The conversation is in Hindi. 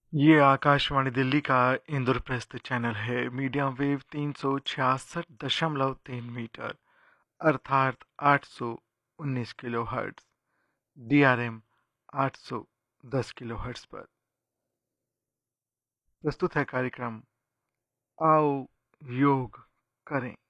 ये आकाशवाणी दिल्ली का इंद्रप्रस्थ चैनल है। मीडियम वेव 366.3 मीटर अर्थात 819 kilo hertz. DRM 810 kilo hertz पर प्रस्तुत है कार्यक्रम आओ योग करें।